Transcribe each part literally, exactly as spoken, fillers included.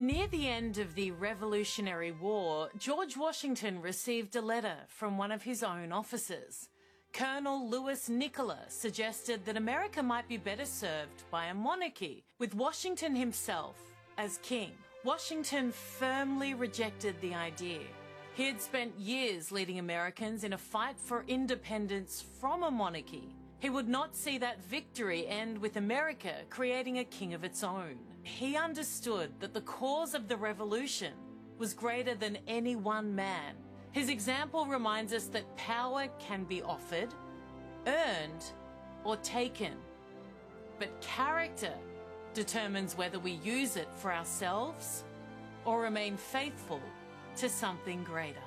Near the end of the Revolutionary War, George Washington received a letter from one of his own officers. Colonel Louis Nicola suggested that America might be better served by a monarchy, with Washington himself as king. Washington firmly rejected the idea. He had spent years leading Americans in a fight for independence from a monarchy. He would not see that victory end with America creating a king of its own. He understood that the cause of the revolution was greater than any one man. His example reminds us that power can be offered, earned, or taken. But character determines whether we use it for ourselves or remain faithful to something greater.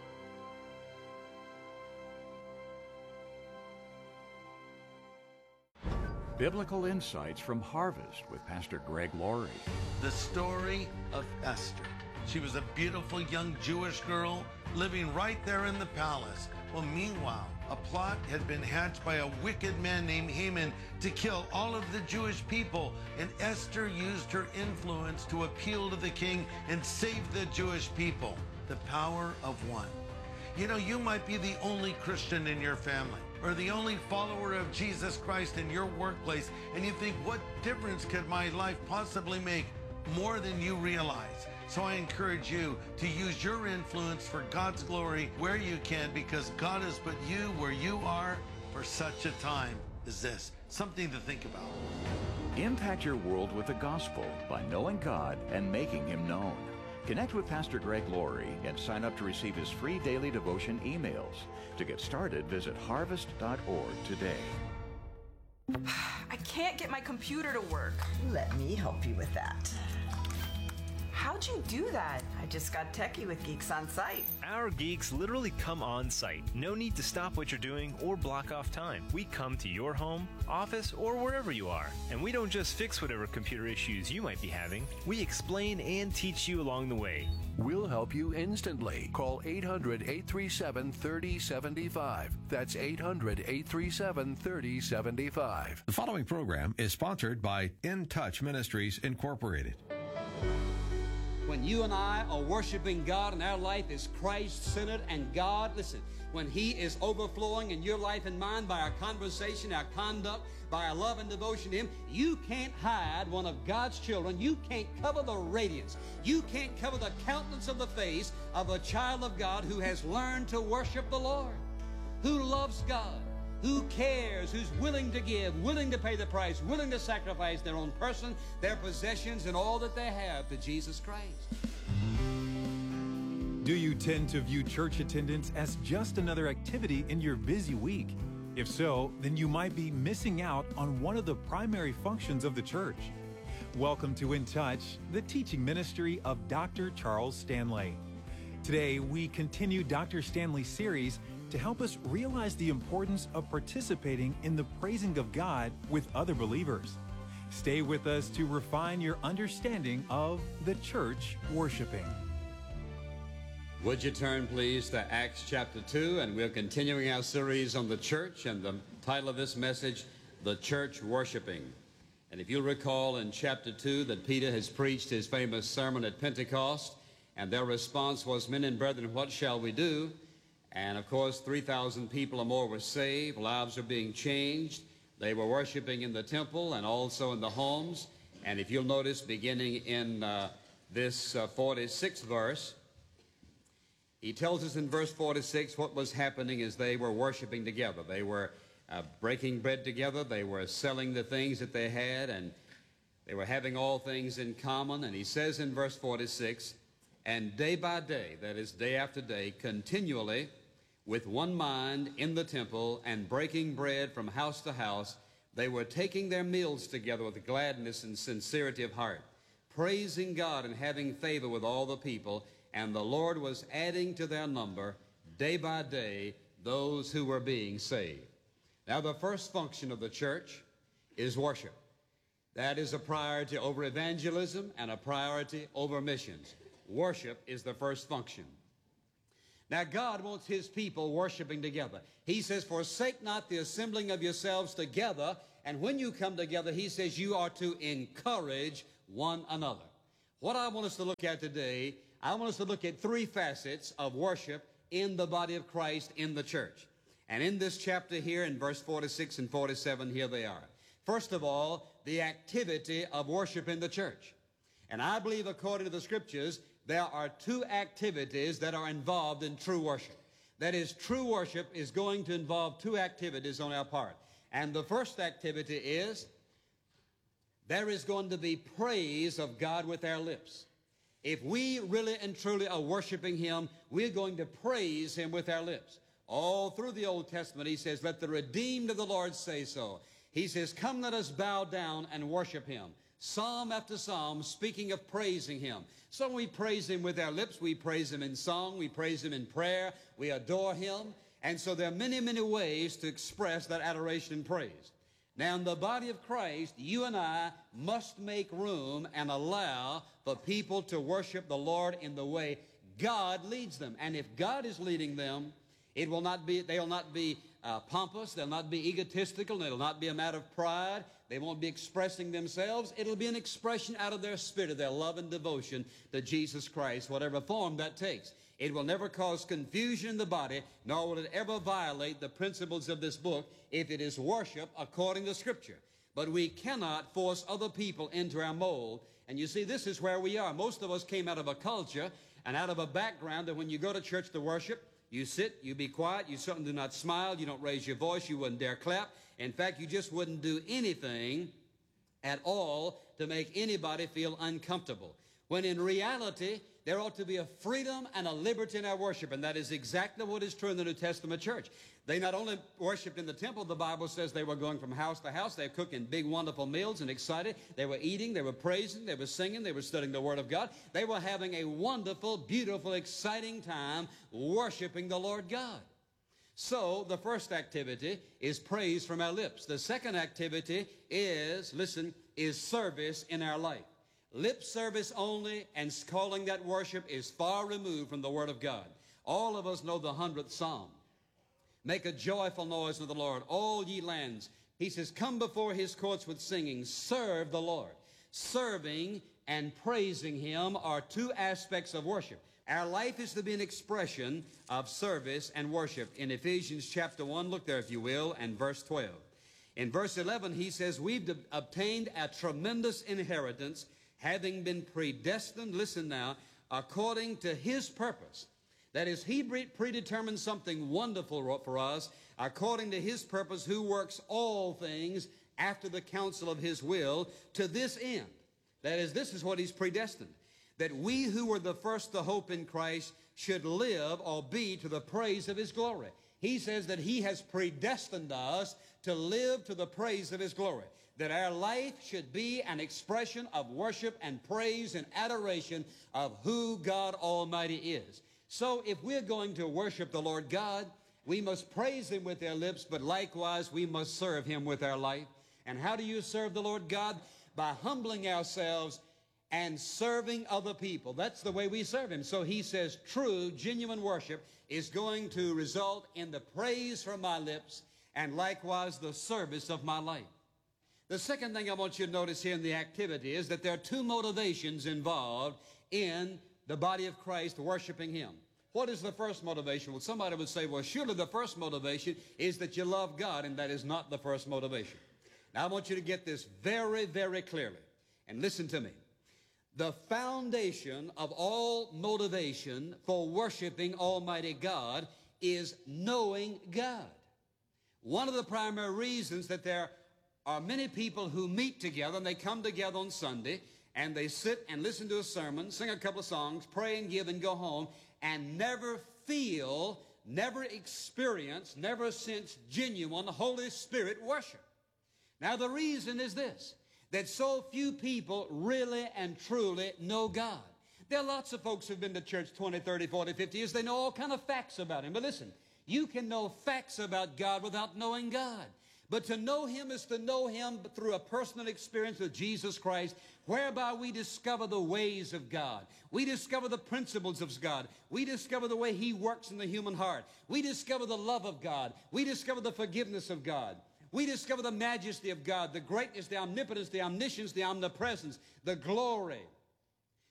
Biblical insights from Harvest with Pastor Greg Laurie. The story of Esther. She was a beautiful young Jewish girl living right there in the palace. Well, meanwhile, a plot had been hatched by a wicked man named Haman to kill all of the Jewish people, and Esther used her influence to appeal to the king and save the Jewish people. The power of one. You know, you might be the only Christian in your family or the only follower of Jesus Christ in your workplace, and you think, what difference could my life possibly make? More than you realize. So I encourage you to use your influence for God's glory where you can, because God has put you where you are for such a time as this. Something to think about. Impact your world with the gospel by knowing God and making Him known. Connect with Pastor Greg Laurie and sign up to receive his free daily devotion emails. To get started, visit harvest dot org today. I can't get my computer to work. Let me help you with that. How'd you do that? I just got techie with Geeks on Site. Our geeks literally come on site. No need to stop what you're doing or block off time. We come to your home, office, or wherever you are. And we don't just fix whatever computer issues you might be having. We explain and teach you along the way. We'll help you instantly. Call eight hundred, eight three seven, three oh seven five. That's eight hundred, eight three seven, three oh seven five. The following program is sponsored by In Touch Ministries Incorporated. When you and I are worshiping God and our life is Christ-centered, and God, listen, when He is overflowing in your life and mine by our conversation, our conduct, by our love and devotion to Him, you can't hide one of God's children. You can't cover the radiance. You can't cover the countenance of the face of a child of God who has learned to worship the Lord, who loves God, who cares, who's willing to give, willing to pay the price, willing to sacrifice their own person, their possessions, and all that they have to Jesus Christ. Do you tend to view church attendance as just another activity in your busy week? If so, then you might be missing out on one of the primary functions of the church. Welcome to In Touch, the teaching ministry of Doctor Charles Stanley. Today, we continue Doctor Stanley's series to help us realize the importance of participating in the praising of God with other believers. Stay with us to refine your understanding of the church worshiping. Would you turn, please, to Acts chapter two, and we're continuing our series on the church, and the title of this message, The Church Worshiping. And if you'll recall in chapter two that Peter has preached his famous sermon at Pentecost, and their response was, "Men and brethren, what shall we do?" And of course, three thousand people or more were saved. Lives are being changed. They were worshiping in the temple and also in the homes. And if you'll notice, beginning in uh, this uh, forty-sixth verse, he tells us in verse forty-six what was happening as they were worshiping together. They were uh, breaking bread together. They were selling the things that they had, and they were having all things in common. And he says in verse forty-six, "And day by day," that is day after day, continually, with one mind in the temple and breaking bread from house to house, they were taking their meals together with gladness and sincerity of heart, praising God and having favor with all the people. And the Lord was adding to their number day by day those who were being saved. Now, the first function of the church is worship. That is a priority over evangelism and a priority over missions. Worship is the first function. Now, God wants His people worshiping together. He says, "Forsake not the assembling of yourselves together." And when you come together, He says you are to encourage one another. What I want us to look at today, I want us to look at three facets of worship in the body of Christ in the church. And in this chapter here, in verse forty-six and forty-seven, here they are. First of all, the activity of worship in the church. And I believe, according to the Scriptures, there are two activities that are involved in true worship. That is, true worship is going to involve two activities on our part. And the first activity is, there is going to be praise of God with our lips. If we really and truly are worshiping Him, we're going to praise Him with our lips. All through the Old Testament, He says, let the redeemed of the Lord say so. He says, come, let us bow down and worship Him. Psalm after psalm speaking of praising Him. So we praise Him with our lips. We praise Him in song. We praise Him in prayer. We adore Him. And so there are many, many ways to express that adoration and praise. Now, in the body of Christ, you and I must make room and allow for people to worship the Lord in the way God leads them. And if God is leading them, it will not be, they will not be uh, pompous, they'll not be egotistical, it'll not be a matter of pride, they won't be expressing themselves. It'll be an expression out of their spirit, of their love and devotion to Jesus Christ, whatever form that takes. It will never cause confusion in the body, nor will it ever violate the principles of this book if it is worship according to Scripture. But we cannot force other people into our mold. And you see, this is where we are. Most of us came out of a culture and out of a background that when you go to church to worship, you sit, you be quiet, you certainly do not smile, you don't raise your voice, you wouldn't dare clap. In fact, you just wouldn't do anything at all to make anybody feel uncomfortable. When in reality, there ought to be a freedom and a liberty in our worship, and that is exactly what is true in the New Testament church. They not only worshiped in the temple, the Bible says they were going from house to house. They were cooking big, wonderful meals and excited. They were eating, they were praising, they were singing, they were studying the Word of God. They were having a wonderful, beautiful, exciting time worshiping the Lord God. So the first activity is praise from our lips. The second activity is, listen, is service in our life. Lip service only and calling that worship is far removed from the Word of God. All of us know the hundredth Psalm. Make a joyful noise to the Lord, all ye lands. He says, come before His courts with singing. Serve the Lord. Serving and praising Him are two aspects of worship. Our life is to be an expression of service and worship. In Ephesians chapter one, look there if you will, and verse twelve. In verse eleven, he says, we've obtained a tremendous inheritance, having been predestined, listen now, according to His purpose. That is, He predetermined something wonderful for us, according to His purpose, who works all things after the counsel of His will, to this end. That is, this is what He's predestined. That we who were the first to hope in Christ should live or be to the praise of His glory. He says that He has predestined us to live to the praise of His glory. That our life should be an expression of worship and praise and adoration of who God Almighty is. So if we're going to worship the Lord God, we must praise Him with our lips, but likewise we must serve Him with our life. And how do you serve the Lord God? By humbling ourselves and serving other people. That's the way we serve Him. So He says true, genuine worship is going to result in the praise from my lips and likewise the service of my life. The second thing I want you to notice here in the activity is that there are two motivations involved in the body of Christ worshiping Him. What is the first motivation? Well, somebody would say, well, surely the first motivation is that you love God, and that is not the first motivation. Now, I want you to get this very, very clearly, and listen to me. The foundation of all motivation for worshiping Almighty God is knowing God. One of the primary reasons that there are many people who meet together and they come together on Sunday and they sit and listen to a sermon, sing a couple of songs, pray and give and go home and never feel, never experience, never sense genuine Holy Spirit worship. Now the reason is this, that so few people really and truly know God. There are lots of folks who've been to church twenty, thirty, forty, fifty years. They know all kind of facts about Him. But listen, you can know facts about God without knowing God. But to know Him is to know Him through a personal experience with Jesus Christ, whereby we discover the ways of God. We discover the principles of God. We discover the way He works in the human heart. We discover the love of God. We discover the forgiveness of God. We discover the majesty of God, the greatness, the omnipotence, the omniscience, the omnipresence, the glory.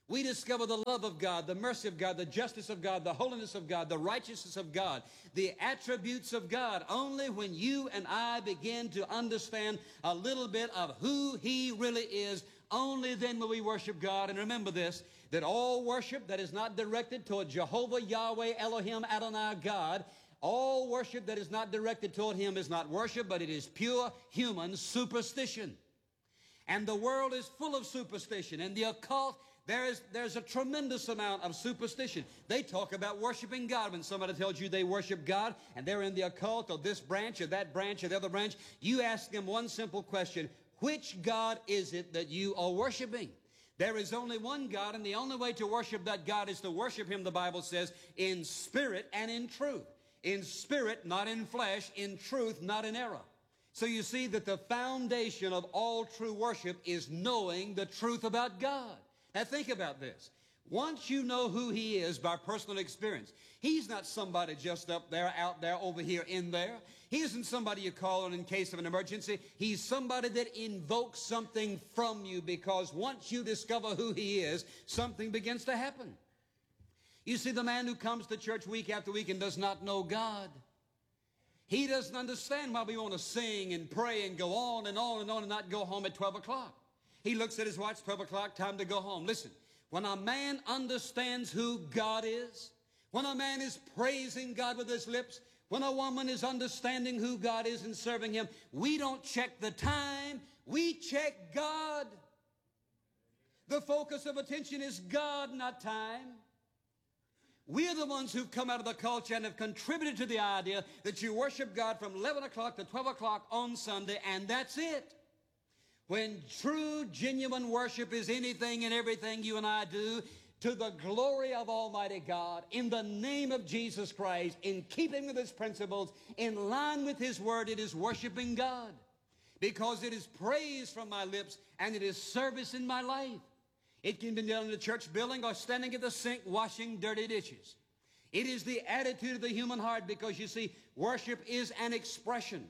We discover the love of God, the mercy of God, the justice of God, the holiness of God, the righteousness of God, the attributes of God, only when you and I begin to understand a little bit of who He really is. Only then will we worship God. And remember this, that all worship that is not directed toward Jehovah, Yahweh, Elohim, Adonai, God, all worship that is not directed toward Him is not worship, but it is pure human superstition. And the world is full of superstition. And the occult, there is, there's a tremendous amount of superstition. They talk about worshiping God. When somebody tells you they worship God and they're in the occult or this branch or that branch or the other branch, you ask them one simple question: which God is it that you are worshiping? There is only one God, and the only way to worship that God is to worship Him, the Bible says, in spirit and in truth. In spirit, not in flesh. In truth, not in error. So you see that the foundation of all true worship is knowing the truth about God. Now think about this. Once you know who He is by personal experience, He's not somebody just up there, out there, over here, in there. He isn't somebody you call on in case of an emergency. He's somebody that invokes something from you, because once you discover who He is, something begins to happen. You see, the man who comes to church week after week and does not know God, he doesn't understand why we want to sing and pray and go on and on and on and not go home at twelve o'clock. He looks at his watch, twelve o'clock, time to go home. Listen, when a man understands who God is, when a man is praising God with his lips, when a woman is understanding who God is and serving Him, we don't check the time, we check God. The focus of attention is God, not time. We're the ones who've come out of the culture and have contributed to the idea that you worship God from eleven o'clock to twelve o'clock on Sunday, and that's it. When true, genuine worship is anything and everything you and I do to the glory of Almighty God, in the name of Jesus Christ, in keeping with His principles, in line with His Word, it is worshiping God. Because it is praise from my lips and it is service in my life. It can be done in the church building or standing at the sink washing dirty dishes. It is the attitude of the human heart, because you see, worship is an expression.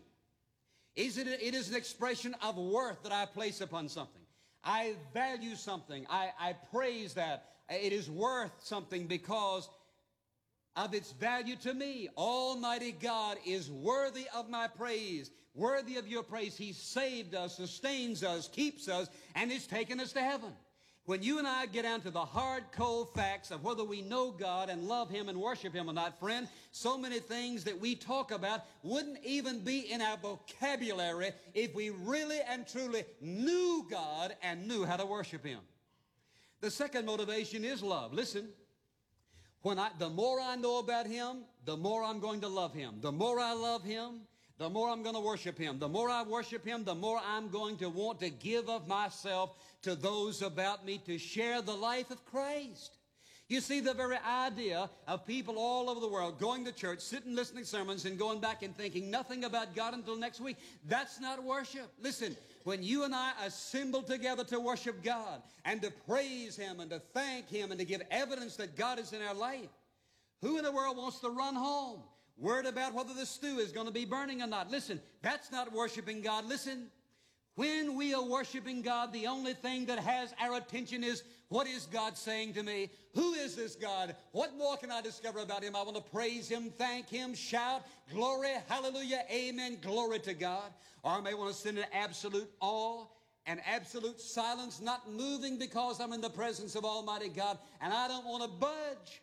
Is it, it is an expression of worth that I place upon something. I value something. I, I praise that. It is worth something because of its value to me. Almighty God is worthy of my praise, worthy of your praise. He saved us, sustains us, keeps us, and has taken us to heaven. When you and I get down to the hard, cold facts of whether we know God and love Him and worship Him or not, friend, so many things that we talk about wouldn't even be in our vocabulary if we really and truly knew God and knew how to worship Him. The second motivation is love. Listen, when I, the more I know about Him, the more I'm going to love Him. The more I love Him, the more I'm going to worship Him. The more I worship Him, the more I'm going to want to give of myself to those about me to share the life of Christ. You see, the very idea of people all over the world going to church, sitting, listening to sermons, and going back and thinking nothing about God until next week, that's not worship. Listen, when you and I assemble together to worship God and to praise Him and to thank Him and to give evidence that God is in our life, who in the world wants to run home worried about whether the stew is going to be burning or not? Listen, that's not worshiping God. Listen, when we are worshiping God, the only thing that has our attention is, what is God saying to me? Who is this God? What more can I discover about Him? I want to praise Him, thank Him, shout, glory, hallelujah, amen, glory to God. Or I may want to sit in absolute awe and absolute silence, not moving because I'm in the presence of Almighty God, and I don't want to budge.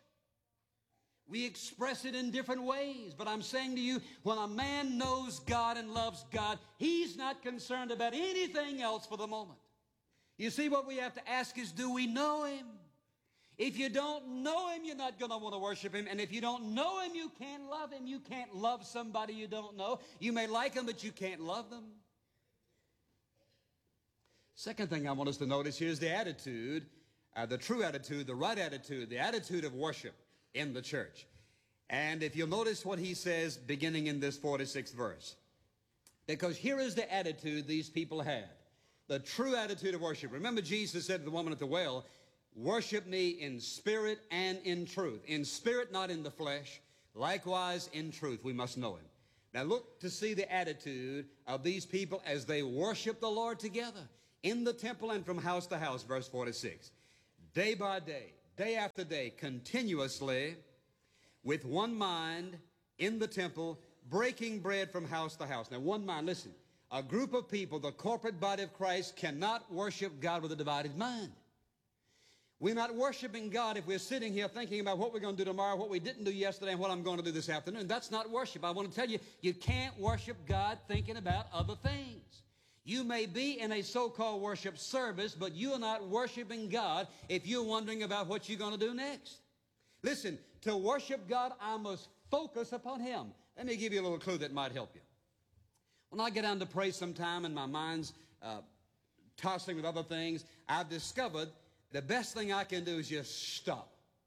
We express it in different ways, but I'm saying to you, when a man knows God and loves God, he's not concerned about anything else for the moment. You see, what we have to ask is, do we know Him? If you don't know Him, you're not going to want to worship Him. And if you don't know Him, you can't love Him. You can't love somebody you don't know. You may like them, but you can't love them. Second thing I want us to notice here is the attitude, uh, the true attitude, the right attitude, the attitude of worship in the church. And if you'll notice what he says beginning in this forty-sixth verse, because here is the attitude these people had, the true attitude of worship. Remember, Jesus said to the woman at the well, worship me in spirit and in truth. In spirit, not in the flesh. Likewise, in truth, we must know Him. Now look to see the attitude of these people as they worship the Lord together in the temple and from house to house, verse forty-six. day by day, day after day, continuously, with one mind in the temple, breaking bread from house to house. Now, one mind, listen, a group of people, the corporate body of Christ, cannot worship God with a divided mind. We're not worshiping God if we're sitting here thinking about what we're going to do tomorrow, what we didn't do yesterday, and what I'm going to do this afternoon. That's not worship. I want to tell you, you can't worship God thinking about other things. You may be in a so-called worship service, but you are not worshiping God if you're wondering about what you're going to do next. Listen, to worship God, I must focus upon Him. Let me give you a little clue that might help you. When I get down to pray sometime and my mind's uh, tossing with other things, I've discovered the best thing I can do is just stop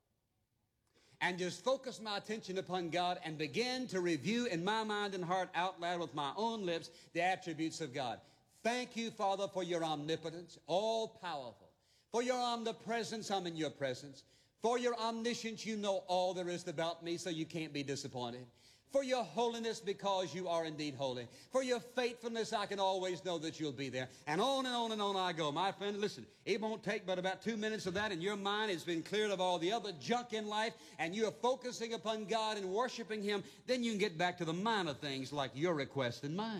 and just focus my attention upon God and begin to review in my mind and heart out loud with my own lips the attributes of God. Thank you, Father, for your omnipotence, all powerful. For your omnipresence, I'm in your presence. For your omniscience, you know all there is about me, so you can't be disappointed. For your holiness, because you are indeed holy. For your faithfulness, I can always know that you'll be there. And on and on and on I go. My friend, listen, it won't take but about two minutes of that, and your mind has been cleared of all the other junk in life, and you are focusing upon God and worshiping Him. Then you can get back to the minor things like your request and mine.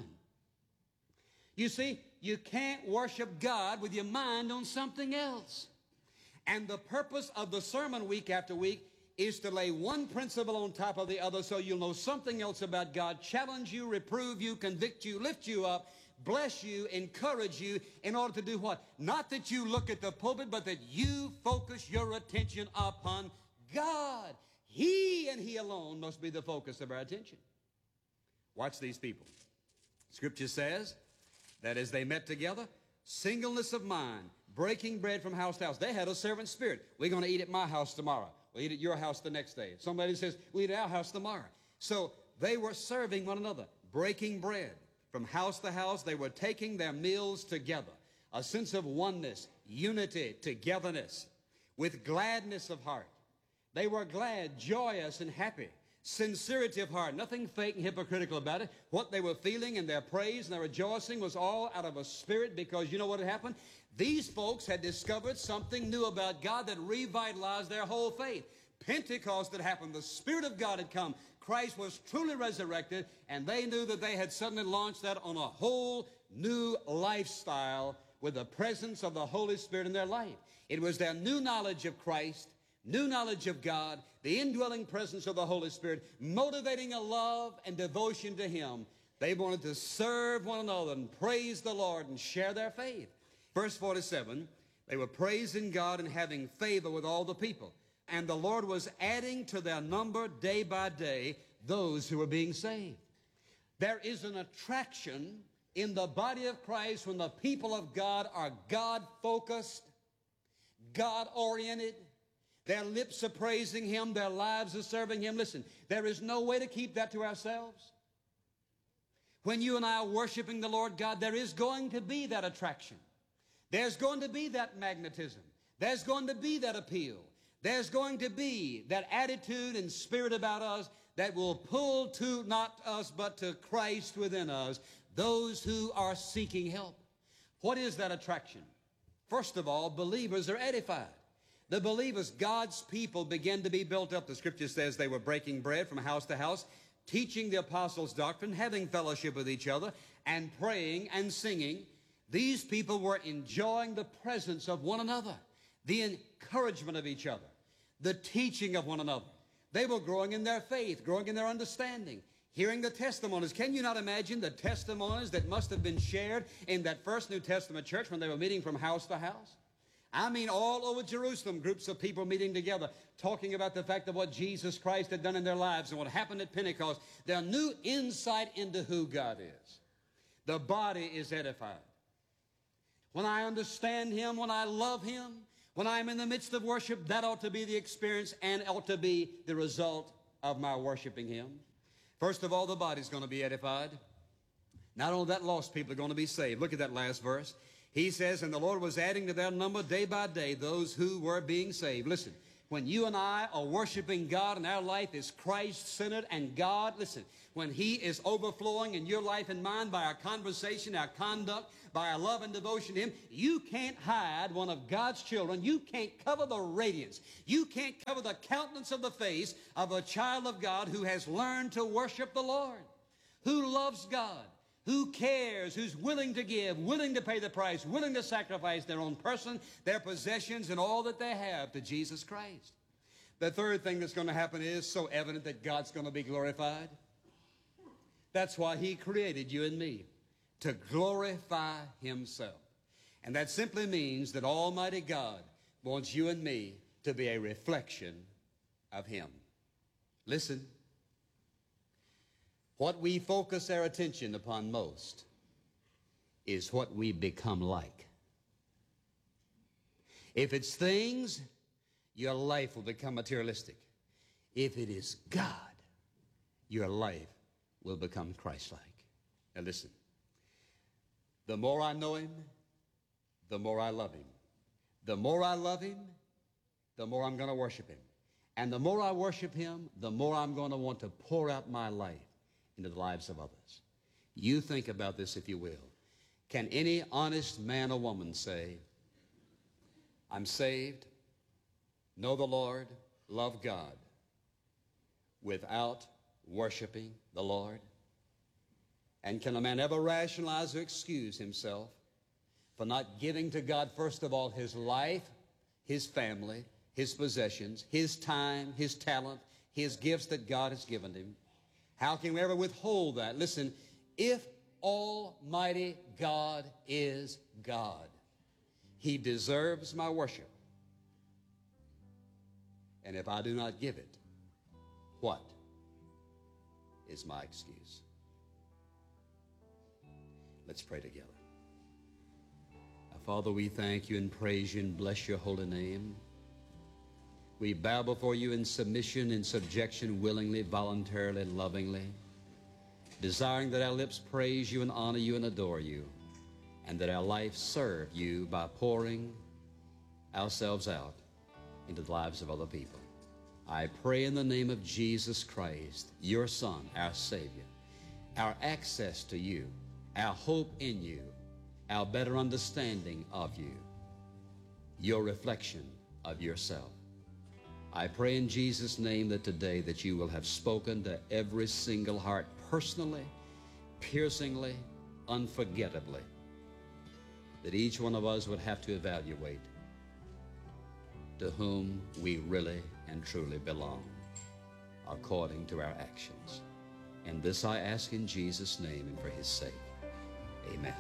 You see, you can't worship God with your mind on something else. And the purpose of the sermon week after week is to lay one principle on top of the other so you'll know something else about God, challenge you, reprove you, convict you, lift you up, bless you, encourage you, in order to do what? Not that you look at the pulpit, but that you focus your attention upon God. He and He alone must be the focus of our attention. Watch these people. Scripture says that as they met together, singleness of mind, breaking bread from house to house. They had a servant spirit. We're going to eat at my house tomorrow. We'll eat at your house the next day. Somebody says, we'll eat at our house tomorrow. So they were serving one another, breaking bread from house to house. They were taking their meals together. A sense of oneness, unity, togetherness, with gladness of heart. They were glad, joyous, and happy. Sincerity of heart, nothing fake and hypocritical about it. What they were feeling and their praise and their rejoicing was all out of a spirit, because you know what had happened? These folks had discovered something new about God that revitalized their whole faith. Pentecost had happened. The Spirit of God had come. Christ was truly resurrected, and they knew that they had suddenly launched that on a whole new lifestyle with the presence of the Holy Spirit in their life. It was their new knowledge of Christ, new knowledge of God, the indwelling presence of the Holy Spirit, motivating a love and devotion to Him. They wanted to serve one another and praise the Lord and share their faith. Verse forty-seven, they were praising God and having favor with all the people. And the Lord was adding to their number day by day those who were being saved. There is an attraction in the body of Christ when the people of God are God-focused, God-oriented. Their lips are praising Him. Their lives are serving Him. Listen, there is no way to keep that to ourselves. When you and I are worshiping the Lord God, there is going to be that attraction. There's going to be that magnetism. There's going to be that appeal. There's going to be that attitude and spirit about us that will pull to not us but to Christ within us, those who are seeking help. What is that attraction? First of all, believers are edified. The believers, God's people, begin to be built up. The Scripture says they were breaking bread from house to house, teaching the apostles' doctrine, having fellowship with each other, and praying and singing. These people were enjoying the presence of one another, the encouragement of each other, the teaching of one another. They were growing in their faith, growing in their understanding, hearing the testimonies. Can you not imagine the testimonies that must have been shared in that first New Testament church when they were meeting from house to house? I mean, all over Jerusalem, groups of people meeting together, talking about the fact of what Jesus Christ had done in their lives and what happened at Pentecost. Their new insight into who God is. The body is edified. When I understand Him, when I love Him, when I'm in the midst of worship, that ought to be the experience and ought to be the result of my worshiping Him. First of all, the body's going to be edified. Not only that, lost people are going to be saved. Look at that last verse. He says, and the Lord was adding to their number day by day those who were being saved. Listen, when you and I are worshiping God and our life is Christ-centered and God, listen, when He is overflowing in your life and mine by our conversation, our conduct, by our love and devotion to Him. You can't hide one of God's children. You can't cover the radiance. You can't cover the countenance of the face of a child of God who has learned to worship the Lord, who loves God, who cares, who's willing to give, willing to pay the price, willing to sacrifice their own person, their possessions, and all that they have to Jesus Christ. The third thing that's going to happen is so evident that God's going to be glorified. That's why He created you and me, to glorify Himself. And that simply means that Almighty God wants you and me to be a reflection of Him. Listen. What we focus our attention upon most is what we become like. If it's things, your life will become materialistic. If it is God, your life will become Christ-like. Now listen, the more I know Him, the more I love Him. The more I love Him, the more I'm going to worship Him. And the more I worship Him, the more I'm going to want to pour out my life into the lives of others. You think about this, if you will. Can any honest man or woman say, I'm saved, know the Lord, love God, without worshiping the Lord? And can a man ever rationalize or excuse himself for not giving to God, first of all, his life, his family, his possessions, his time, his talent, his gifts that God has given him? How can we ever withhold that? Listen, if Almighty God is God, He deserves my worship. And if I do not give it, what is my excuse? Let's pray together. Now, Father, we thank You and praise You and bless Your holy name. We bow before You in submission and subjection, willingly, voluntarily, and lovingly, desiring that our lips praise You and honor You and adore You, and that our life serve You by pouring ourselves out into the lives of other people. I pray in the name of Jesus Christ, Your Son, our Savior, our access to You, our hope in You, our better understanding of You, Your reflection of Yourself. I pray in Jesus' name that today that You will have spoken to every single heart personally, piercingly, unforgettably, that each one of us would have to evaluate to whom we really and truly belong according to our actions. And this I ask in Jesus' name and for His sake. Amen.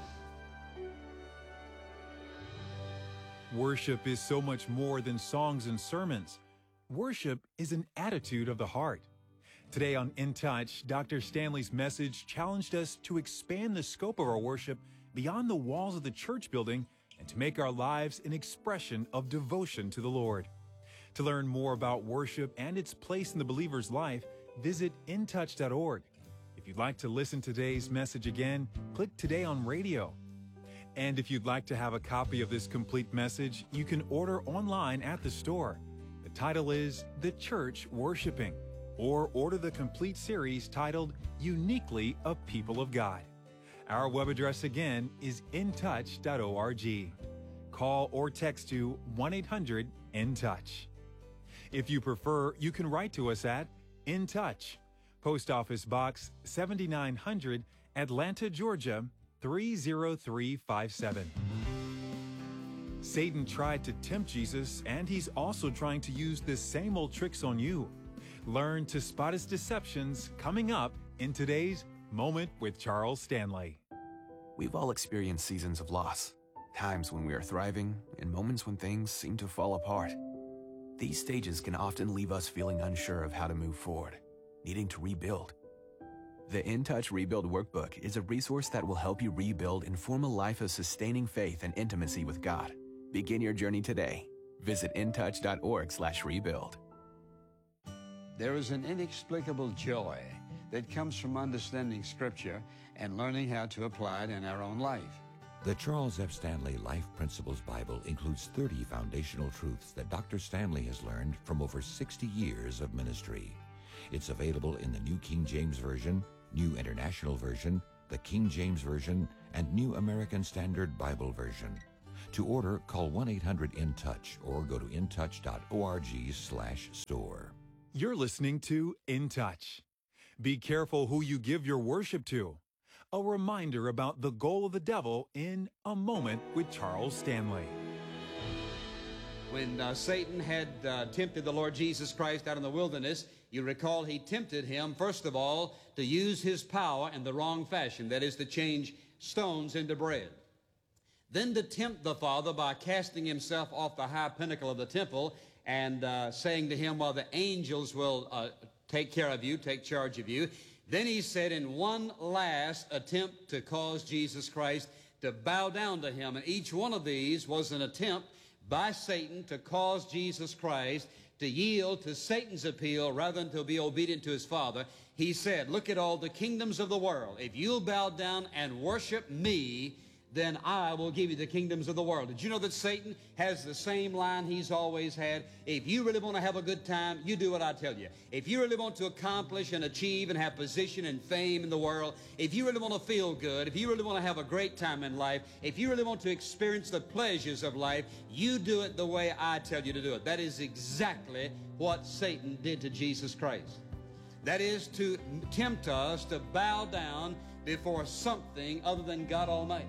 Worship is so much more than songs and sermons. Worship is an attitude of the heart. Today on In Touch, Doctor Stanley's message challenged us to expand the scope of our worship beyond the walls of the church building and to make our lives an expression of devotion to the Lord. To learn more about worship and its place in the believer's life, visit in touch dot org. If you'd like to listen to today's message again, click Today on Radio. And if you'd like to have a copy of this complete message, you can order online at the store. The title is The Church Worshiping, or order the complete series titled Uniquely a People of God. Our web address again is in touch dot org. Call or text to one eight hundred in touch. If you prefer, you can write to us at In Touch, Post Office Box seventy-nine hundred, Atlanta, Georgia three zero three five seven. Satan tried to tempt Jesus, and he's also trying to use the same old tricks on you. Learn to spot his deceptions coming up in today's Moment with Charles Stanley. We've all experienced seasons of loss, times when we are thriving, and moments when things seem to fall apart. These stages can often leave us feeling unsure of how to move forward, needing to rebuild. The In Touch Rebuild Workbook is a resource that will help you rebuild and form a life of sustaining faith and intimacy with God. Begin your journey today. Visit in touch dot org slash rebuild. There is an inexplicable joy that comes from understanding Scripture and learning how to apply it in our own life. The Charles F. Stanley Life Principles Bible includes thirty foundational truths that Doctor Stanley has learned from over sixty years of ministry. It's available in the New King James Version, New International Version, the King James Version, and New American Standard Bible Version. To order, call one eight hundred in touch or go to intouch dot org slash store. You're listening to In Touch. Be careful who you give your worship to. A reminder about the goal of the devil in A Moment with Charles Stanley. When uh, Satan had uh, tempted the Lord Jesus Christ out in the wilderness, you recall he tempted him, first of all, to use his power in the wrong fashion, that is, to change stones into bread. Then to tempt the Father by casting himself off the high pinnacle of the temple and uh, saying to him, well, the angels will uh, take care of you, take charge of you. Then he said in one last attempt to cause Jesus Christ to bow down to him. And each one of these was an attempt by Satan to cause Jesus Christ to yield to Satan's appeal rather than to be obedient to his Father. He said, look at all the kingdoms of the world. If you'll bow down and worship me, then I will give you the kingdoms of the world. Did you know that Satan has the same line he's always had? If you really want to have a good time, you do what I tell you. If you really want to accomplish and achieve and have position and fame in the world, if you really want to feel good, if you really want to have a great time in life, if you really want to experience the pleasures of life, you do it the way I tell you to do it. That is exactly what Satan did to Jesus Christ. That is to tempt us to bow down before something other than God Almighty.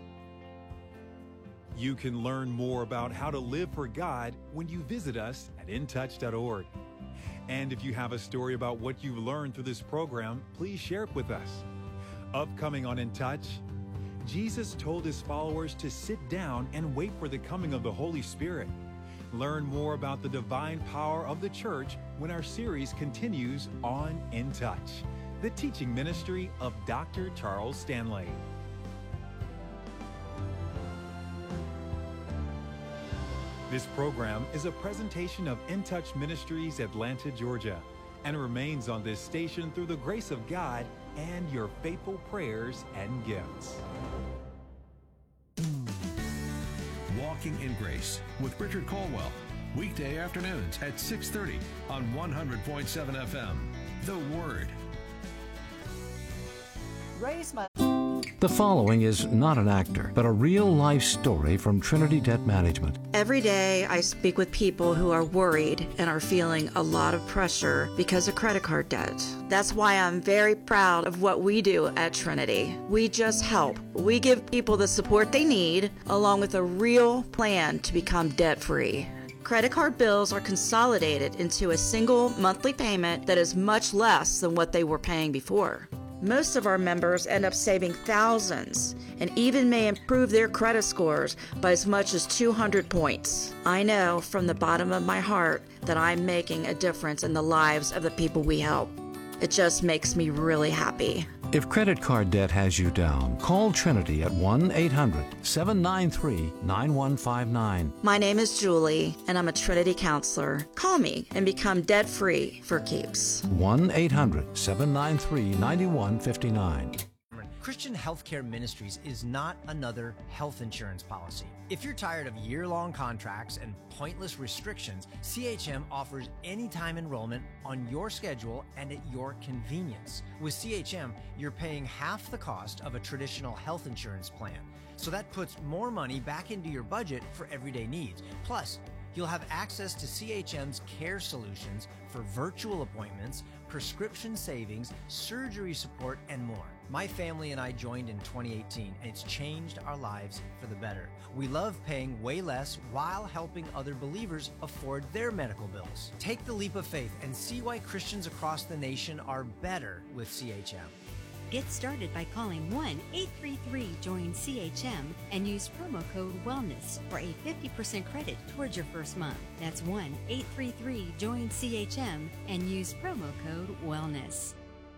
You can learn more about how to live for God when you visit us at in touch dot org. And if you have a story about what you've learned through this program, please share it with us. Upcoming on In Touch, Jesus told his followers to sit down and wait for the coming of the Holy Spirit. Learn more about the divine power of the church when our series continues on In Touch, the teaching ministry of Doctor Charles Stanley. This program is a presentation of In Touch Ministries, Atlanta, Georgia, and remains on this station through the grace of God and your faithful prayers and gifts. Walking in Grace with Richard Colwell, weekday afternoons at six thirty on one hundred point seven F M. The Word. Raise my... The following is not an actor, but a real-life story from Trinity Debt Management. Every day I speak with people who are worried and are feeling a lot of pressure because of credit card debt. That's why I'm very proud of what we do at Trinity. We just help. We give people the support they need, along with a real plan to become debt-free. Credit card bills are consolidated into a single monthly payment that is much less than what they were paying before. Most of our members end up saving thousands and even may improve their credit scores by as much as two hundred points. I know from the bottom of my heart that I'm making a difference in the lives of the people we help. It just makes me really happy. If credit card debt has you down, call Trinity at one eight hundred seven nine three nine one five nine. My name is Julie, and I'm a Trinity counselor. Call me and become debt-free for keeps. one eight hundred seven nine three nine one five nine. Christian Healthcare Ministries is not another health insurance policy. If you're tired of year-long contracts and pointless restrictions, C H M offers anytime enrollment on your schedule and at your convenience. With C H M, you're paying half the cost of a traditional health insurance plan. So that puts more money back into your budget for everyday needs. Plus, you'll have access to C H M's care solutions for virtual appointments, prescription savings, surgery support, and more. My family and I joined in twenty eighteen, and it's changed our lives for the better. We love paying way less while helping other believers afford their medical bills. Take the leap of faith and see why Christians across the nation are better with C H M. Get started by calling one eight three three join C H M and use promo code WELLNESS for a fifty percent credit towards your first month. That's one eight three three join C H M and use promo code WELLNESS.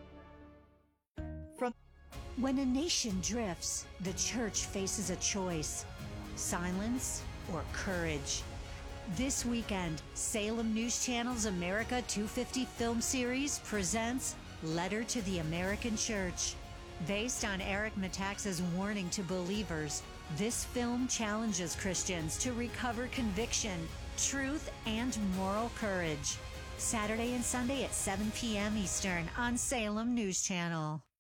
From when a nation drifts, the church faces a choice: silence or courage. This weekend, Salem News Channel's America two fifty film series presents Letter to the American Church. Based on Eric Metaxas' warning to believers, this film challenges Christians to recover conviction, truth, and moral courage. Saturday and Sunday at seven p m Eastern on Salem News Channel.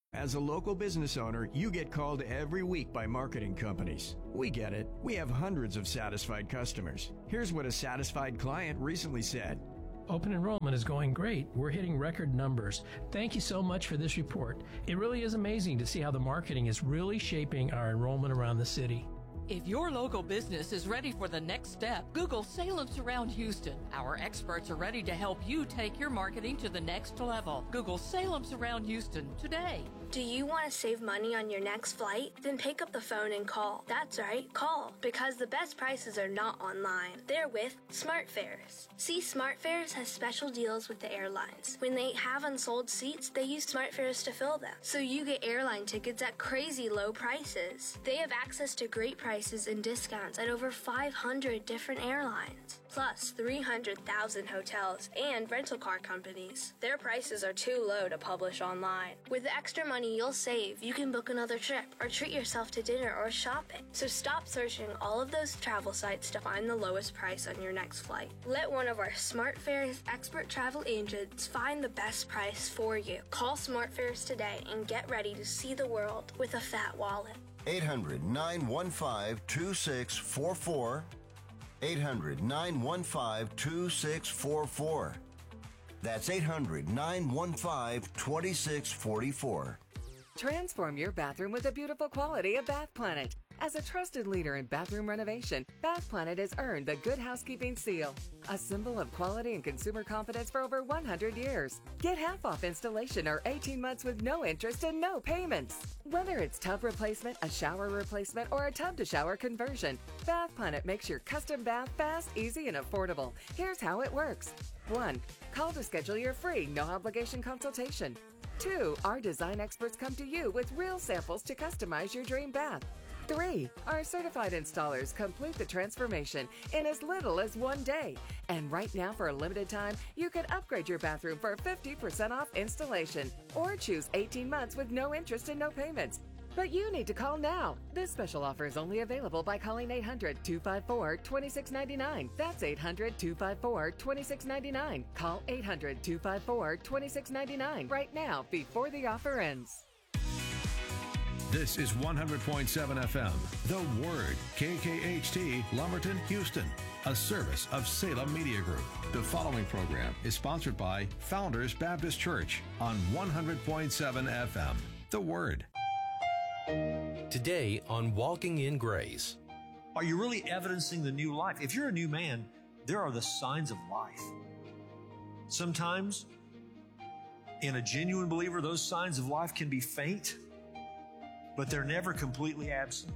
As a local business owner, you get called every week by marketing companies. We get it. We have hundreds of satisfied customers. Here's what a satisfied client recently said. Open enrollment is going great. We're hitting record numbers. Thank you so much for this report. It really is amazing to see how the marketing is really shaping our enrollment around the city. If your local business is ready for the next step, Google Salem Surround Houston. Our experts are ready to help you take your marketing to the next level. Google Salem Surround Houston today. Do you want to save money on your next flight? Then pick up the phone and call. That's right, call. Because the best prices are not online. They're with SmartFares. See, SmartFares has special deals with the airlines. When they have unsold seats, they use SmartFares to fill them. So you get airline tickets at crazy low prices. They have access to great prices and discounts at over five hundred different airlines. Plus three hundred thousand hotels and rental car companies. Their prices are too low to publish online. With the extra money you'll save, you can book another trip or treat yourself to dinner or shopping. So stop searching all of those travel sites to find the lowest price on your next flight. Let one of our SmartFares expert travel agents find the best price for you. Call SmartFares today and get ready to see the world with a fat wallet. eight hundred, nine one five, two six four four. eight hundred, nine one five, two six four four. That's eight hundred, nine one five, two six four four. Transform your bathroom with the beautiful quality of Bath Planet. As a trusted leader in bathroom renovation, Bath Planet has earned the Good Housekeeping seal, a symbol of quality and consumer confidence for over one hundred years. Get half off installation or eighteen months with no interest and no payments. Whether it's tub replacement, a shower replacement, or a tub-to-shower conversion, Bath Planet makes your custom bath fast, easy, and affordable. Here's how it works. one. Call to schedule your free, no-obligation consultation. two. Our design experts come to you with real samples to customize your dream bath. three. Our certified installers complete the transformation in as little as one day. And right now, for a limited time, you can upgrade your bathroom for fifty percent off installation or choose eighteen months with no interest and no payments. But you need to call now. This special offer is only available by calling eight hundred, two five four, two six nine nine. That's eight hundred, two five four, two six nine nine. Call eight hundred, two five four, two six nine nine right now before the offer ends. This is one hundred point seven F M, The Word, K K H T, Lumberton, Houston, a service of Salem Media Group. The following program is sponsored by Founders Baptist Church on one hundred point seven F M, The Word. Today on Walking in Grace. Are you really evidencing the new life? If you're a new man, there are the signs of life. Sometimes, in a genuine believer, those signs of life can be faint, but they're never completely absent.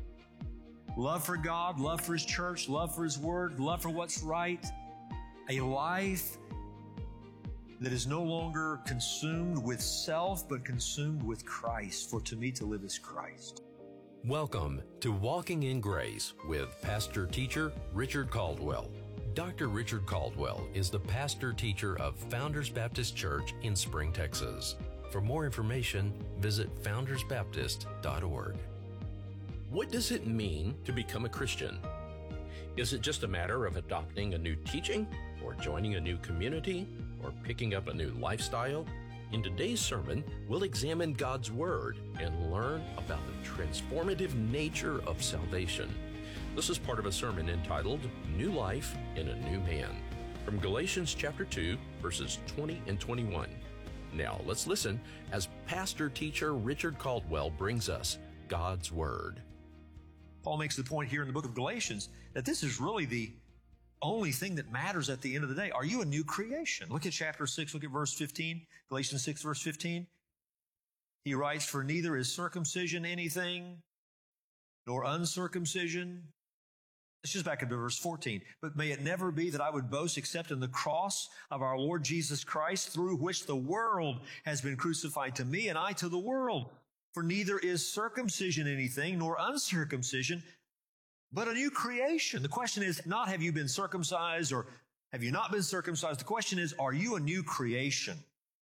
Love for God, love for His church, love for His Word, love for what's right. A life that is no longer consumed with self, but consumed with Christ. For to me to live is Christ. Welcome to Walking in Grace with pastor teacher Richard Caldwell. Doctor Richard Caldwell is the pastor teacher of Founders Baptist Church in Spring, Texas. For more information, visit founders baptist dot org. What does it mean to become a Christian? Is it just a matter of adopting a new teaching, or joining a new community, or picking up a new lifestyle? In today's sermon, we'll examine God's Word and learn about the transformative nature of salvation. This is part of a sermon entitled New Life in a New Man, from Galatians chapter two, verses twenty and twenty-one. Now, let's listen as pastor teacher Richard Caldwell brings us God's Word. Paul makes the point here in the book of Galatians that this is really the only thing that matters at the end of the day. Are you a new creation? Look at chapter six, look at verse fifteen, Galatians six, verse fifteen. He writes, "For neither is circumcision anything, nor uncircumcision." Let's just back up to verse fourteen. "But may it never be that I would boast except in the cross of our Lord Jesus Christ, through which the world has been crucified to me, and I to the world. For neither is circumcision anything, nor uncircumcision, but a new creation." The question is not, have you been circumcised or have you not been circumcised? The question is, are you a new creation?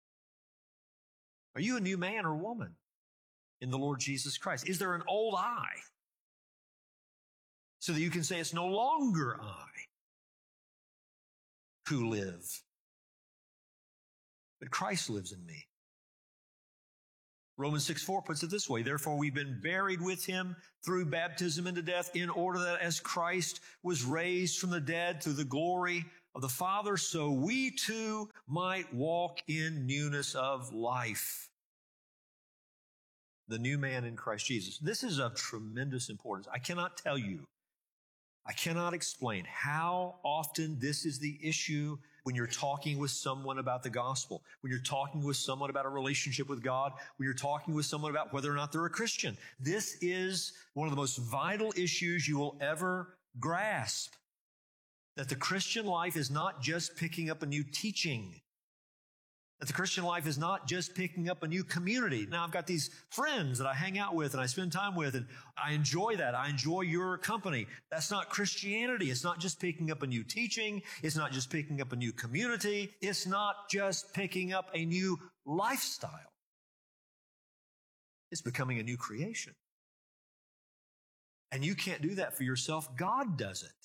Are you a new man or woman in the Lord Jesus Christ? Is there an old I, so that you can say it's no longer I who live, but Christ lives in me? Romans six four puts it this way, therefore we've been buried with him through baptism into death, in order that as Christ was raised from the dead through the glory of the Father, so we too might walk in newness of life. The new man in Christ Jesus. This is of tremendous importance. I cannot tell you, I cannot explain how often this is the issue when you're talking with someone about the gospel, when you're talking with someone about a relationship with God, when you're talking with someone about whether or not they're a Christian. This is one of the most vital issues you will ever grasp. That the Christian life is not just picking up a new teaching. That the Christian life is not just picking up a new community. Now, I've got these friends that I hang out with and I spend time with, and I enjoy that. I enjoy your company. That's not Christianity. It's not just picking up a new teaching. It's not just picking up a new community. It's not just picking up a new lifestyle. It's becoming a new creation. And you can't do that for yourself. God does it.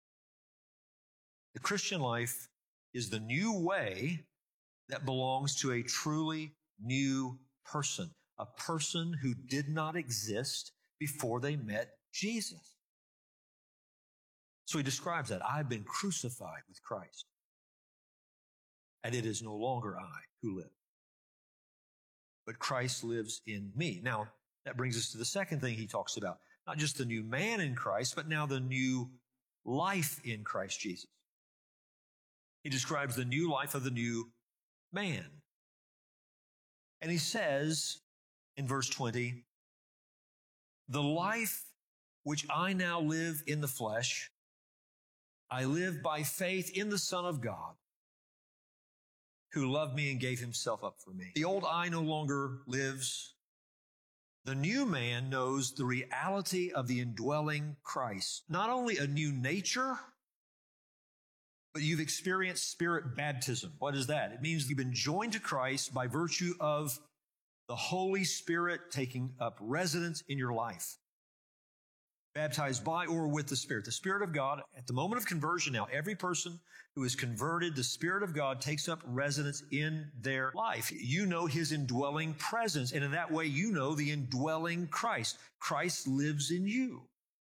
The Christian life is the new way that belongs to a truly new person, a person who did not exist before they met Jesus. So he describes that. I've been crucified with Christ, and it is no longer I who live, but Christ lives in me. Now, that brings us to the second thing he talks about, not just the new man in Christ, but now the new life in Christ Jesus. He describes the new life of the new man. And he says in verse twenty, the life which I now live in the flesh, I live by faith in the Son of God, who loved me and gave himself up for me. The old I no longer lives. The new man knows the reality of the indwelling Christ. Not only a new nature, but you've experienced spirit baptism. What is that? It means you've been joined to Christ by virtue of the Holy Spirit taking up residence in your life. Baptized by or with the Spirit. The Spirit of God, at the moment of conversion now, every person who is converted, the Spirit of God takes up residence in their life. You know his indwelling presence, and in that way you know the indwelling Christ. Christ lives in you.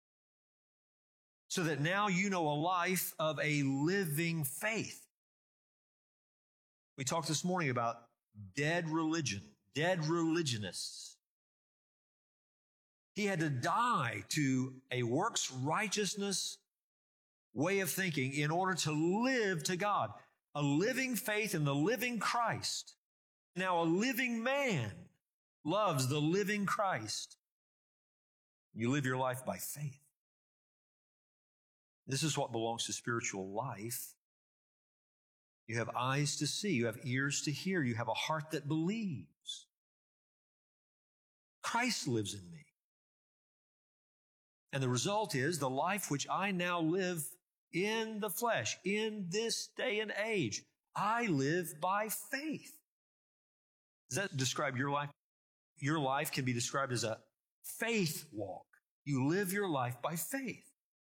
So that now you know a life of a living faith. We talked this morning about dead religion, dead religionists. He had to die to a works righteousness way of thinking in order to live to God. A living faith in the living Christ. Now a living man loves the living Christ. You live your life by faith. This is what belongs to spiritual life. You have eyes to see. You have ears to hear. You have a heart that believes. Christ lives in me. And the result is the life which I now live in the flesh, in this day and age, I live by faith. Does that describe your life? Your life can be described as a faith walk. You live your life by faith.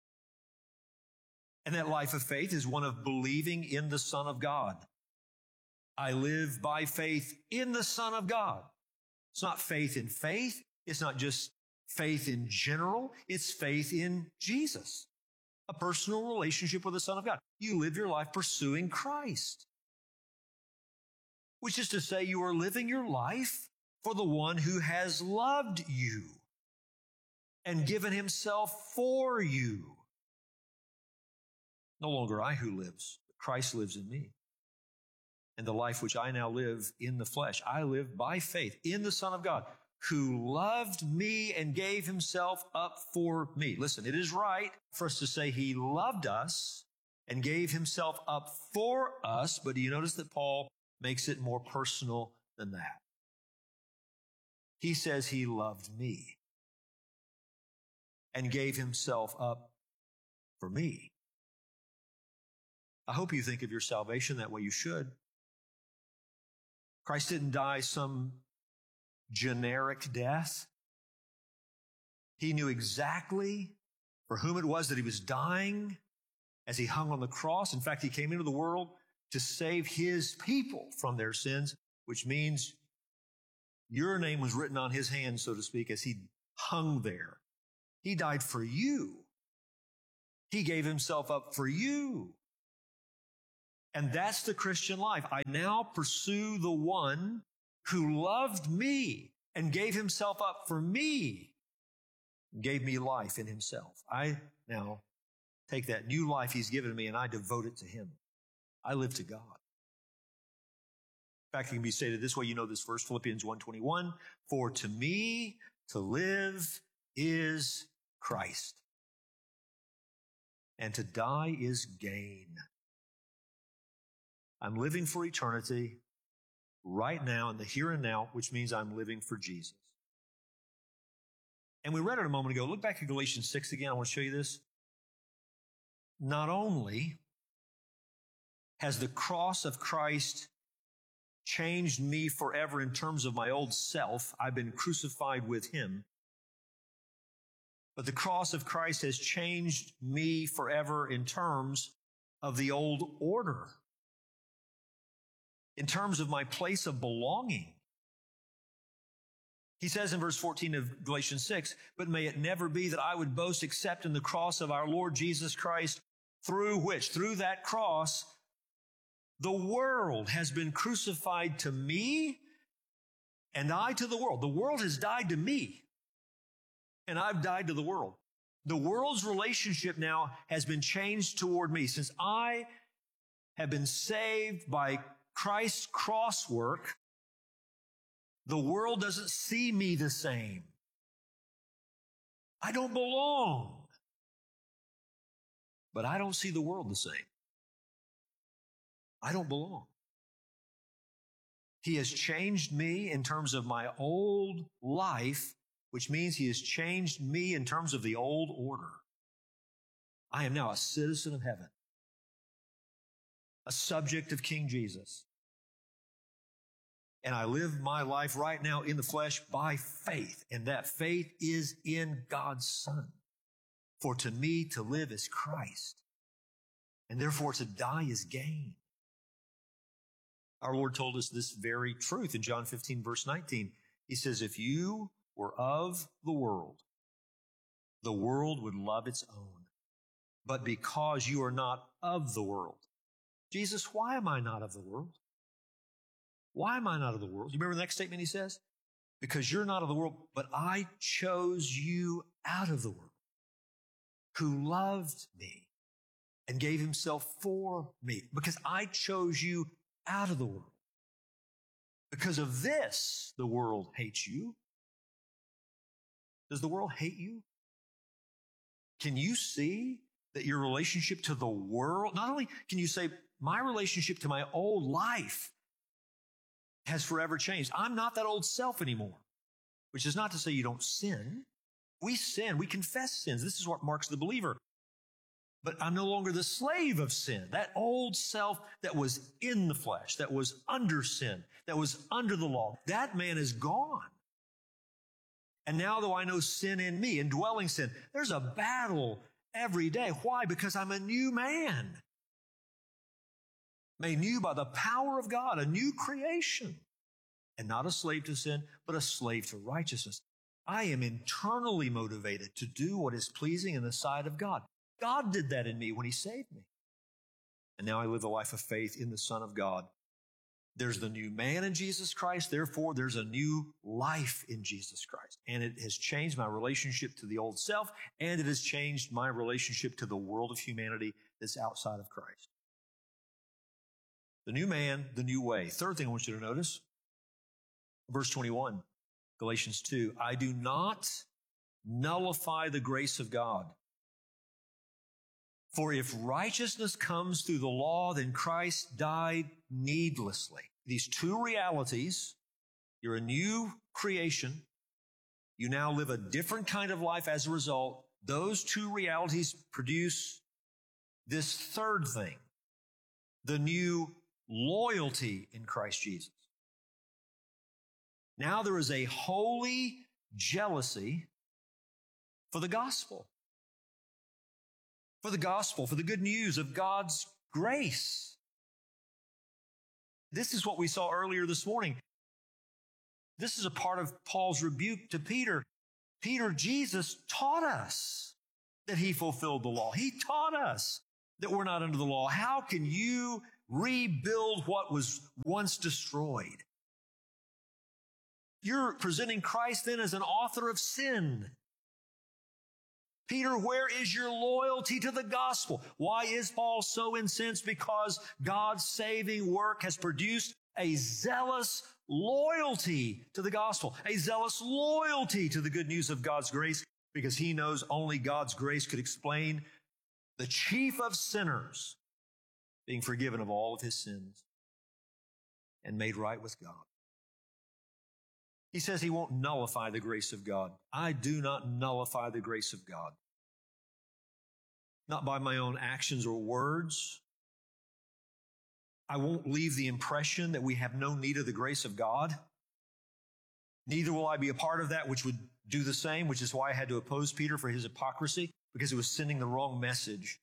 And that life of faith is one of believing in the Son of God. I live by faith in the Son of God. It's not faith in faith. It's not just faith in general. It's faith in Jesus. A personal relationship with the Son of God. You live your life pursuing Christ. Which is to say you are living your life for the one who has loved you and given himself for you. No longer I who lives, but Christ lives in me. And the life which I now live in the flesh, I live by faith in the Son of God, who loved me and gave himself up for me. Listen, it is right for us to say he loved us and gave himself up for us, but do you notice that Paul makes it more personal than that? He says he loved me and gave himself up for me. I hope you think of your salvation that way. You should. Christ didn't die some generic death. He knew exactly for whom it was that he was dying as he hung on the cross. In fact, he came into the world to save his people from their sins, which means Your name was written on his hand, so to speak, as he hung there. He died for you. He gave himself up for you. And that's the Christian life. I now pursue the one who loved me and gave himself up for me, gave me life in himself. I now take that new life he's given me and I devote it to him. I live to God. In fact, it can be stated this way. You know this verse, Philippians one twenty-one. For to me to live is Christ, and to die is gain. I'm living for eternity right now in the here and now, which means I'm living for Jesus. And we read it a moment ago. Look back at Galatians six again. I want to show you this. Not only has the cross of Christ changed me forever in terms of my old self, I've been crucified with him, but the cross of Christ has changed me forever in terms of the old order, in terms of my place of belonging. He says in verse fourteen of Galatians six, but may it never be that I would boast except in the cross of our Lord Jesus Christ, through which, through that cross, the world has been crucified to me and I to the world. The world has died to me and I've died to the world. The world's relationship now has been changed toward me. Since I have been saved by Christ's cross work, the world doesn't see me the same. I don't belong. But I don't see the world the same. I don't belong. He has changed me in terms of my old life, which means he has changed me in terms of the old order. I am now a citizen of heaven, a subject of King Jesus. And I live my life right now in the flesh by faith, and that faith is in God's Son. For to me to live is Christ, and therefore to die is gain. Our Lord told us this very truth in John fifteen, verse nineteen. He says, if you were of the world, the world would love its own. But because you are not of the world. Jesus, why am I not of the world? Why am I not of the world? You remember the next statement he says? Because you're not of the world, but I chose you out of the world, who loved me and gave himself for me. Because I chose you out of the world. Because of this, the world hates you. Does the world hate you? Can you see that your relationship to the world, not only can you say, my relationship to my old life has forever changed. I'm not that old self anymore, which is not to say you don't sin. We sin. We confess sins. This is what marks the believer. But I'm no longer the slave of sin. That old self that was in the flesh, that was under sin, that was under the law, that man is gone. And now though I know sin in me, indwelling sin, there's a battle every day. Why? Because I'm a new man. Made new by the power of God, a new creation. And not a slave to sin, but a slave to righteousness. I am internally motivated to do what is pleasing in the sight of God. God did that in me when he saved me. And now I live a life of faith in the Son of God. There's the new man in Jesus Christ. Therefore, there's a new life in Jesus Christ. And it has changed my relationship to the old self, and it has changed my relationship to the world of humanity that's outside of Christ. The new man, the new way. Third thing I want you to notice, verse twenty-one, Galatians two, I do not nullify the grace of God. For if righteousness comes through the law, then Christ died needlessly. These two realities, you're a new creation. You now live a different kind of life as a result. Those two realities produce this third thing, the new loyalty in Christ Jesus. Now there is a holy jealousy for the gospel. For the gospel, for the good news of God's grace. This is what we saw earlier this morning. This is a part of Paul's rebuke to Peter. Peter, Jesus taught us that he fulfilled the law. He taught us that we're not under the law. How can you rebuild what was once destroyed? You're presenting Christ then as an author of sin. Peter, where is your loyalty to the gospel? Why is Paul so incensed? Because God's saving work has produced a zealous loyalty to the gospel, a zealous loyalty to the good news of God's grace, because he knows only God's grace could explain the chief of sinners being forgiven of all of his sins and made right with God. He says he won't nullify the grace of God. I do not nullify the grace of God. Not by my own actions or words. I won't leave the impression that we have no need of the grace of God. Neither will I be a part of that which would do the same, which is why I had to oppose Peter for his hypocrisy, because he was sending the wrong message.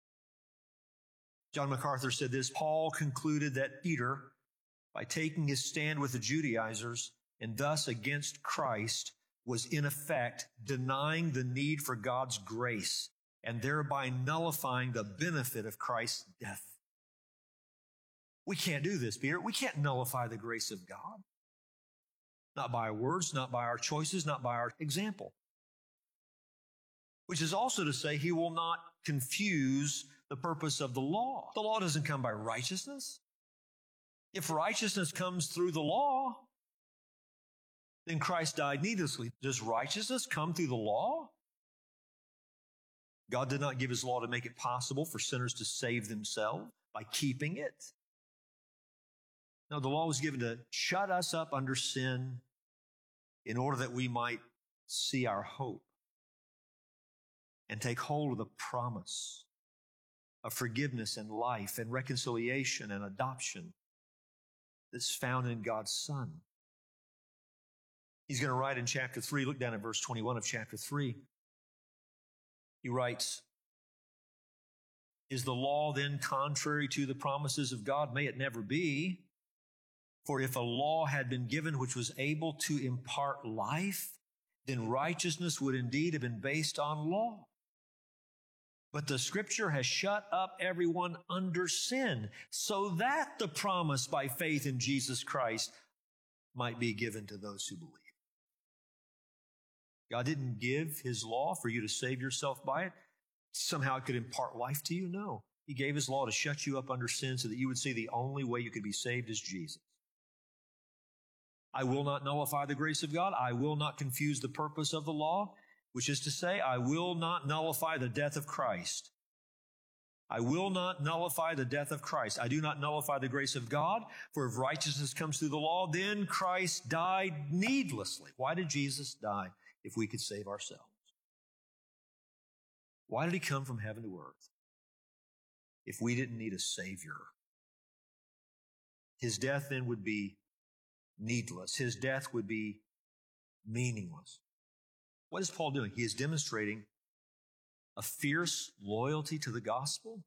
John MacArthur said this: Paul concluded that Peter, by taking his stand with the Judaizers and thus against Christ, was in effect denying the need for God's grace and thereby nullifying the benefit of Christ's death. We can't do this, Peter. We can't nullify the grace of God. Not by our words, not by our choices, not by our example. Which is also to say, he will not confuse the purpose of the law. The law doesn't come by righteousness. If righteousness comes through the law, then Christ died needlessly. Does righteousness come through the law? God did not give his law to make it possible for sinners to save themselves by keeping it. No, the law was given to shut us up under sin in order that we might see our hope and take hold of the promise of forgiveness and life and reconciliation and adoption that's found in God's Son. He's going to write in chapter three, look down at verse twenty-one of chapter three. He writes, is the law then contrary to the promises of God? May it never be. For if a law had been given which was able to impart life, then righteousness would indeed have been based on law. But the Scripture has shut up everyone under sin, so that the promise by faith in Jesus Christ might be given to those who believe. God didn't give his law for you to save yourself by it. Somehow it could impart life to you. No. He gave his law to shut you up under sin so that you would see the only way you could be saved is Jesus. I will not nullify the grace of God. I will not confuse the purpose of the law, which is to say, I will not nullify the death of Christ. I will not nullify the death of Christ. I do not nullify the grace of God, for if righteousness comes through the law, then Christ died needlessly. Why did Jesus die if we could save ourselves? Why did he come from heaven to earth if we didn't need a Savior? His death then would be needless. His death would be meaningless. What is Paul doing? He is demonstrating a fierce loyalty to the gospel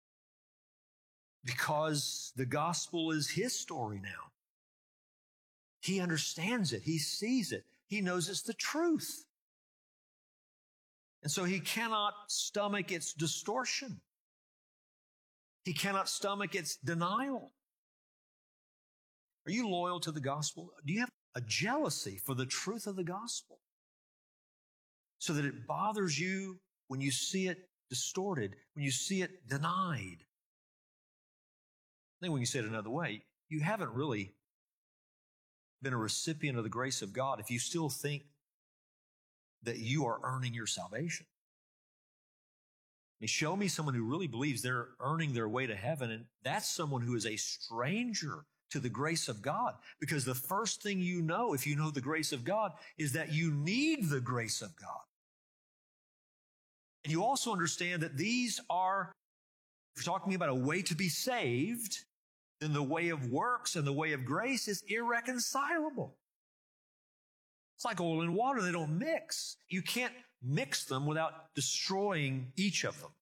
because the gospel is his story now. He understands it. He sees it. He knows it's the truth. And so he cannot stomach its distortion. He cannot stomach its denial. Are you loyal to the gospel? Do you have a jealousy for the truth of the gospel so that it bothers you when you see it distorted, when you see it denied? I think we can say it another way. You haven't really been a recipient of the grace of God if you still think that you are earning your salvation. I mean, show me someone who really believes they're earning their way to heaven, and that's someone who is a stranger to the grace of God. Because the first thing you know, if you know the grace of God, is that you need the grace of God. And you also understand that these are, if you're talking about a way to be saved, then the way of works and the way of grace is irreconcilable. It's like oil and water. They don't mix. You can't mix them without destroying each of them.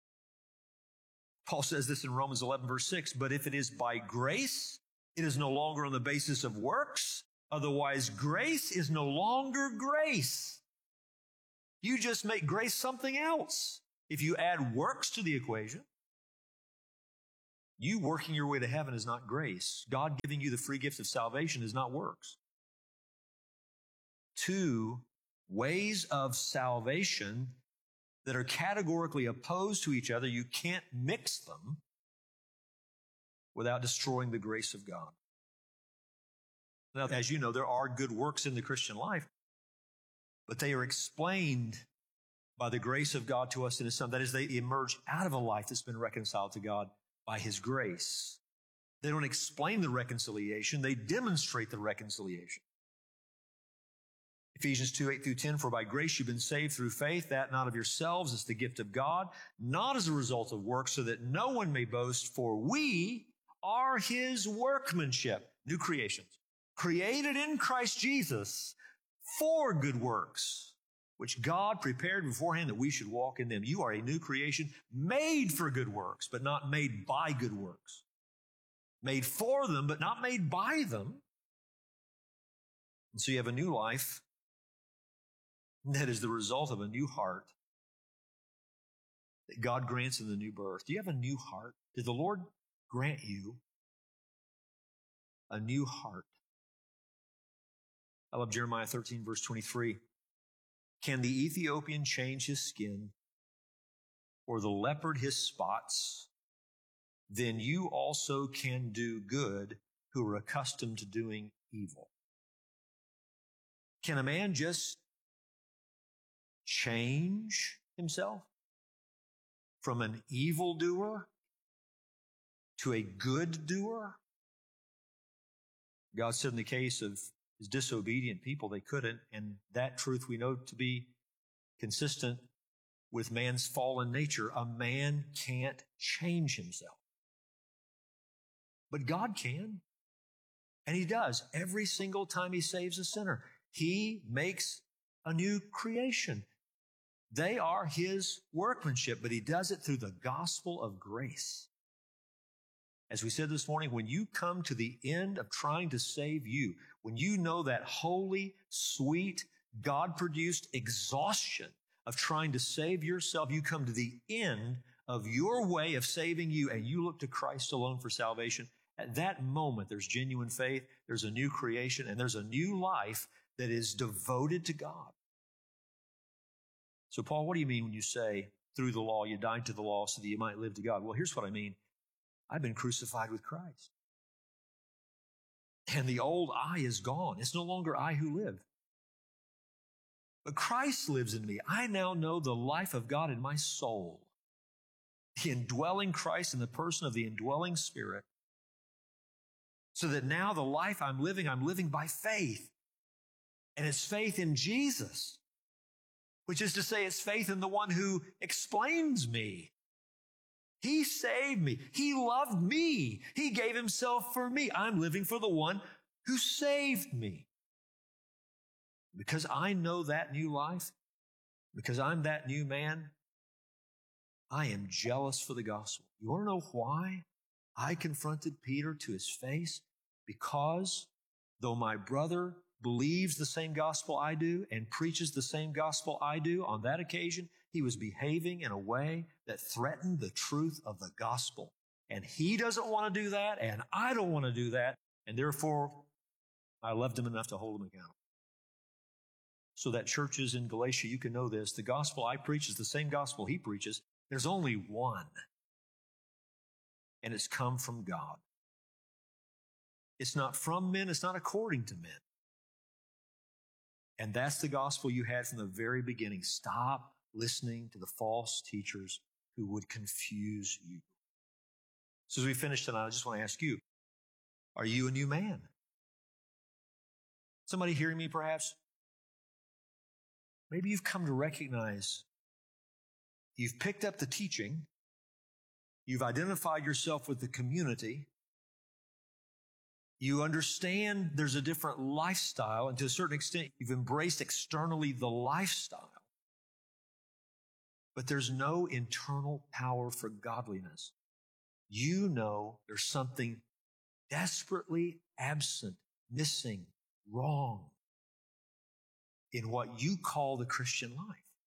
Paul says this in Romans eleven, verse six, but if it is by grace, it is no longer on the basis of works. Otherwise, grace is no longer grace. You just make grace something else. If you add works to the equation, you working your way to heaven is not grace. God giving you the free gift of salvation is not works. Two ways of salvation that are categorically opposed to each other. You can't mix them without destroying the grace of God. Now, as you know, there are good works in the Christian life, but they are explained by the grace of God to us in His Son. That is, they emerge out of a life that's been reconciled to God by His grace. They don't explain the reconciliation, they demonstrate the reconciliation. Ephesians two, eight through ten, for by grace you've been saved through faith, that not of yourselves is the gift of God, not as a result of works, so that no one may boast, for we are His workmanship, new creations, created in Christ Jesus for good works, which God prepared beforehand that we should walk in them. You are a new creation made for good works, but not made by good works. Made for them, but not made by them. And so you have a new life that is the result of a new heart that God grants in the new birth. Do you have a new heart? Did the Lord grant you a new heart? I love Jeremiah thirteen, verse twenty-three. Can the Ethiopian change his skin, or the leopard his spots? Then you also can do good who are accustomed to doing evil. Can a man just change himself from an evildoer to a good doer? God said in the case of His disobedient people, they couldn't, and that truth we know to be consistent with man's fallen nature. A man can't change himself. But God can, and He does. Every single time He saves a sinner, He makes a new creation. They are His workmanship, but He does it through the gospel of grace. As we said this morning, when you come to the end of trying to save you, when you know that holy, sweet, God-produced exhaustion of trying to save yourself, you come to the end of your way of saving you, and you look to Christ alone for salvation. At that moment, there's genuine faith, there's a new creation, and there's a new life that is devoted to God. So, Paul, what do you mean when you say, through the law, you died to the law so that you might live to God? Well, here's what I mean. I've been crucified with Christ. And the old I is gone. It's no longer I who live. But Christ lives in me. I now know the life of God in my soul. The indwelling Christ in the person of the indwelling Spirit. So that now the life I'm living, I'm living by faith. And it's faith in Jesus. Which is to say, it's faith in the one who explains me. He saved me. He loved me. He gave Himself for me. I'm living for the one who saved me. Because I know that new life, because I'm that new man, I am jealous for the gospel. You want to know why I confronted Peter to his face? Because though my brother believes the same gospel I do and preaches the same gospel I do, on that occasion, he was behaving in a way that threatened the truth of the gospel. And he doesn't want to do that, and I don't want to do that, and therefore, I loved him enough to hold him accountable. So that churches in Galatia, you can know this, the gospel I preach is the same gospel he preaches. There's only one, and it's come from God. It's not from men, it's not according to men. And that's the gospel you had from the very beginning. Stop listening to the false teachers who would confuse you. So as we finish tonight, I just want to ask you, are you a new man? Somebody hearing me perhaps? Maybe you've come to recognize you've picked up the teaching, you've identified yourself with the community, you understand there's a different lifestyle, and to a certain extent, you've embraced externally the lifestyle. But there's no internal power for godliness. You know there's something desperately absent, missing, wrong in what you call the Christian life.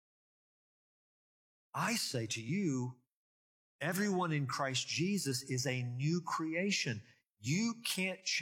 I say to you, everyone in Christ Jesus is a new creation. You can't change